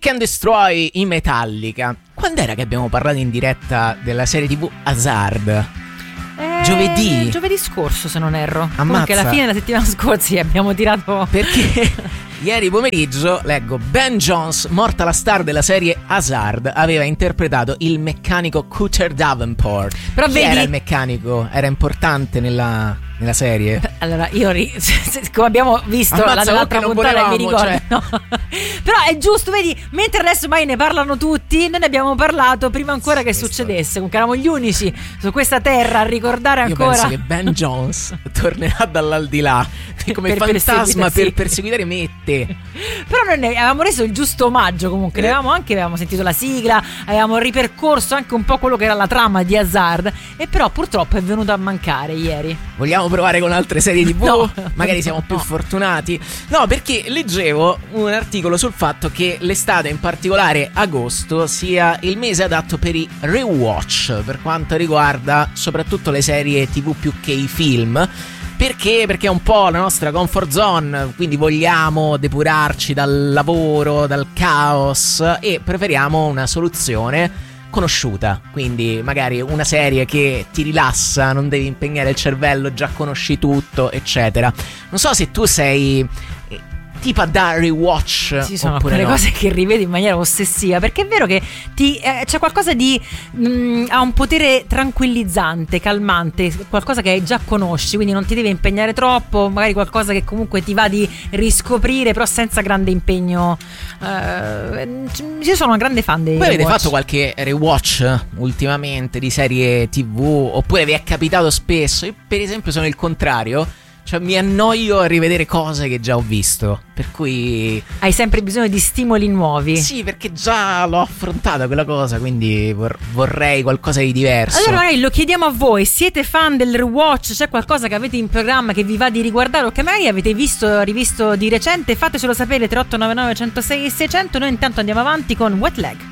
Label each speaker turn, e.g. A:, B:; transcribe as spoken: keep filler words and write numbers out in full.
A: Seek and Destroy, i Metallica. Quando era che abbiamo parlato in diretta della serie tivù Hazard?
B: Eh,
A: Giovedì?
B: Giovedì scorso, se non erro.
A: Ammazza.
B: Comunque alla fine della settimana scorsa abbiamo tirato...
A: Perché ieri pomeriggio leggo Ben Jones, morta la star della serie Hazard, aveva interpretato il meccanico Cutter Davenport.
B: Però
A: Chi
B: vedi...
A: era il meccanico? Era importante nella, nella serie?
B: Allora io ri... come abbiamo visto
A: Ammazza,
B: l'altra
A: non
B: puntata mi
A: volevamo,
B: ricordo,
A: cioè.
B: no. Però è giusto, vedi, mentre adesso mai ne parlano tutti, noi ne abbiamo parlato prima ancora che
A: Questo.
B: succedesse. Comunque eravamo gli unici su questa terra a ricordare
A: Io
B: ancora.
A: penso che Ben Jones tornerà dall'aldilà come
B: Per
A: fantasma
B: perseguitare, sì.
A: per perseguitare me e te.
B: Però noi ne avevamo reso il giusto omaggio. Comunque ne avevamo anche avevamo sentito la sigla, avevamo ripercorso anche un po' quello che era la trama di Hazard. E però purtroppo è venuto a mancare ieri.
A: Vogliamo provare con altre serie tivù?
B: No.
A: Magari siamo più
B: No.
A: fortunati. No, perché leggevo un articolo sul fatto che l'estate, in particolare agosto, sia il mese adatto per i rewatch per quanto riguarda soprattutto le serie tivù più che i film. Perché? Perché è un po' la nostra comfort zone, quindi vogliamo depurarci dal lavoro, dal caos e preferiamo una soluzione conosciuta, quindi magari una serie che ti rilassa, non devi impegnare il cervello, già conosci tutto, eccetera. Non so se tu sei tipo da rewatch.
B: Ci sono
A: oppure
B: quelle
A: no.
B: cose che rivedi in maniera ossessiva, perché è vero che ti, eh, c'è qualcosa di mh, ha un potere tranquillizzante, calmante, qualcosa che già conosci, quindi non ti deve impegnare troppo, magari qualcosa che comunque ti va di riscoprire però senza grande impegno. eh, io sono una grande fan dei
A: Voi avete
B: rewatch.
A: fatto qualche rewatch ultimamente di serie tivù? Oppure vi è capitato spesso? Io per esempio sono il contrario. Cioè mi annoio a rivedere cose che già ho visto. Per cui
B: Hai sempre bisogno di stimoli nuovi.
A: sì, perché già l'ho affrontata quella cosa, quindi vor- vorrei qualcosa di diverso.
B: Allora magari lo chiediamo a voi, siete fan del rewatch? C'è qualcosa che avete in programma che vi va di riguardare o che magari avete visto, rivisto di recente? Fatecelo sapere, tre otto nove nove uno zero sei sei zero zero. Noi intanto andiamo avanti con Wet Leg.